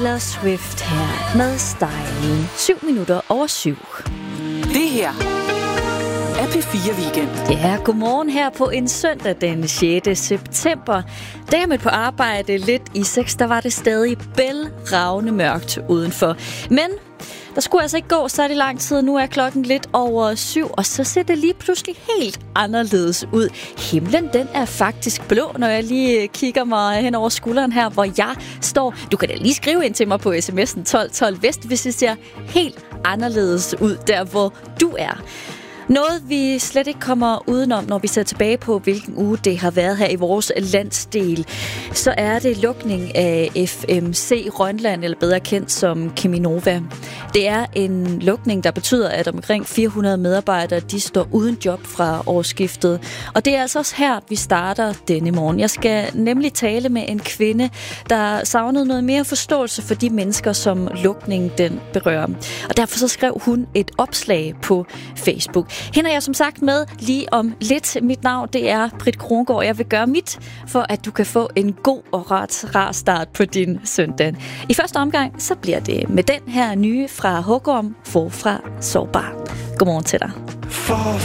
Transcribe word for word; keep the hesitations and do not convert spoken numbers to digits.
Taylor Swift her med Styling. Syv minutter over syv. Det her er P fire Weekend. Ja, godmorgen her på en søndag den sjette september. Da jeg mødte på arbejde lidt i seks, der var det stadig bælragende mørkt udenfor. Men der skulle altså ikke gå særlig lang tid. Nu er klokken lidt over syv, og så ser det lige pludselig helt anderledes ud. Himlen, den er faktisk blå, når jeg lige kigger mig hen over skulderen her, hvor jeg står. Du kan da lige skrive ind til mig på sms'en tolv tolv vest, hvis det ser helt anderledes ud, der hvor du er. Noget, vi slet ikke kommer udenom, når vi ser tilbage på, hvilken uge det har været her i vores landsdel, så er det lukning af F M C Rønland, eller bedre kendt som Cheminova. Det er en lukning, der betyder, at omkring fire hundrede medarbejdere de står uden job fra årsskiftet. Og det er altså også her, vi starter denne morgen. Jeg skal nemlig tale med en kvinde, der savnede noget mere forståelse for de mennesker, som lukningen den berører. Og derfor så skrev hun et opslag på Facebook. Hende er jeg som sagt med lige om lidt. Mit navn, det er Britt Krongaard. Jeg vil gøre mit, for at du kan få en god og ret rar start på din søndag. I første omgang, så bliver det med den her nye fra Huggorm, Forfra Sårbar. Godmorgen til dig.